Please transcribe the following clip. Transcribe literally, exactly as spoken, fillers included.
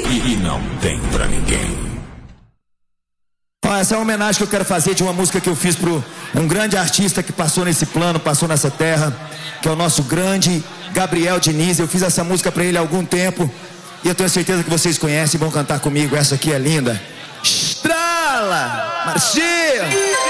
e, e não tem pra ninguém. Ó, essa é uma homenagem que eu quero fazer de uma música que eu fiz pro um grande artista que passou nesse plano, passou nessa terra, que é o nosso grande Gabriel Diniz. Eu fiz essa música pra ele há algum tempo e eu tenho certeza que vocês conhecem e vão cantar comigo. Essa aqui é linda. Estrala, Marcinho!